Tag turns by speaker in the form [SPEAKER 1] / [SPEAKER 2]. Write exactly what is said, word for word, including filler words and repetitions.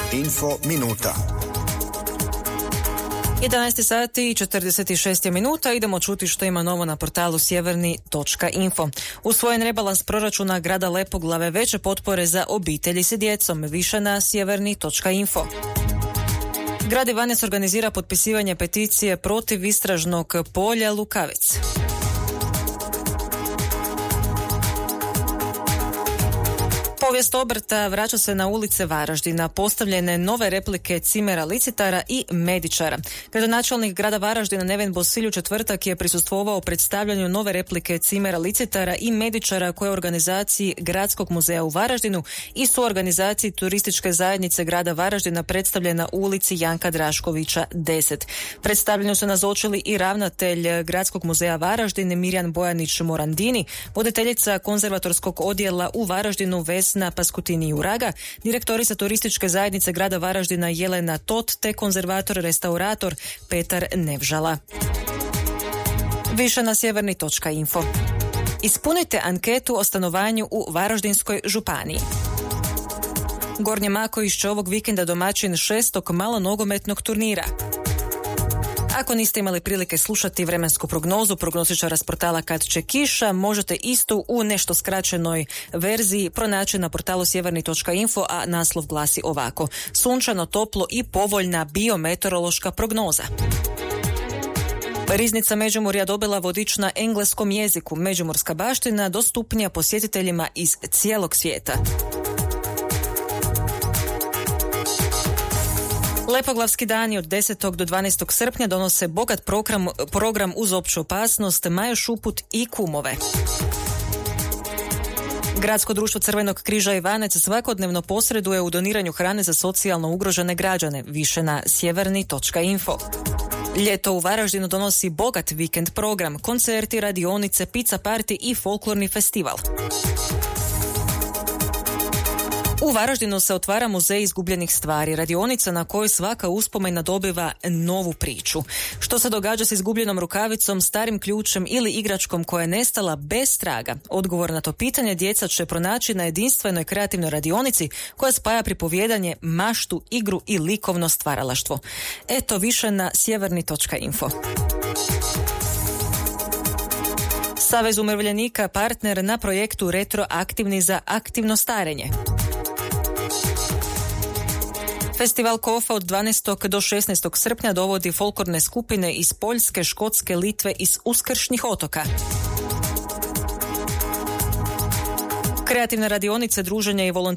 [SPEAKER 1] Info minuta.
[SPEAKER 2] jedanaest sati i četrdeset šest minuta. Idemo čuti što ima novo na portalu sjeverni točka info. Usvojen rebalans proračuna grada Lepoglave, veće potpore za obitelji s djecom, više na sjeverni točka info. Grad Ivanec organizira potpisivanje peticije protiv istražnog polja Lukavec. Povijest obrta vraća se na ulice Varaždina, postavljene nove replike cimera licitara i medičara. Gradonačelnik grada Varaždina Neven Bosilj u četvrtak je prisustvovao predstavljanju nove replike cimera licitara i medičara koje je u organizaciji Gradskog muzeja u Varaždinu i suorganizaciji turističke zajednice grada Varaždina predstavljena u ulici Janka Draškovića deset. Predstavljanju su nazočili i ravnatelj Gradskog muzeja Varaždin Mirjan Bojanić Morandini, voditeljica konzervatorskog odjela u Varaždinu Vesna na Paskutini Juraga, direktorica turističke zajednice grada Varaždina Jelena Tot te konzervator restaurator Petar Nevžala. Više na sjeverni točka info. Ispunite anketu o stanovanju u Varaždinskoj županiji. Gornje Maković će ovog vikenda domaćin šestog malonogometnog turnira. Ako niste imali prilike slušati vremensku prognozu prognostičara s portala Kad će kiša, možete istu u nešto skraćenoj verziji pronaći na portalu sjeverni točka info, a naslov glasi ovako: sunčano, toplo i povoljna biometeorološka prognoza. Riznica Međimurja dobila vodič na engleskom jeziku. Međimurska baština dostupnija posjetiteljima iz cijelog svijeta. Lepoglavski dani od desetog do dvanaestog srpnja donose bogat program, program uz opću opasnost, Majo Šuput i kumove. Gradsko društvo Crvenog križa Ivanec svakodnevno posreduje u doniranju hrane za socijalno ugrožene građane. Više na sjeverni točka info. Ljeto u Varaždinu donosi bogat vikend program, koncerti, radionice, pizza party i folklorni festival. U Varaždinu se otvara muzej izgubljenih stvari, radionica na kojoj svaka uspomena dobiva novu priču. Što se događa s izgubljenom rukavicom, starim ključem ili igračkom koja je nestala bez traga? Odgovor na to pitanje djeca će pronaći na jedinstvenoj kreativnoj radionici koja spaja pripovijedanje, maštu, igru i likovno stvaralaštvo. Eto više na sjeverni točka info. Savez umirovljenika partner na projektu Retroaktivni za aktivno starenje. Festival Kofa od dvanaestog do šesnaestog srpnja dovodi folklorne skupine iz Poljske, Škotske, Litve i s uskršnjih otoka. Kreativne radionice, druženja i volontiranja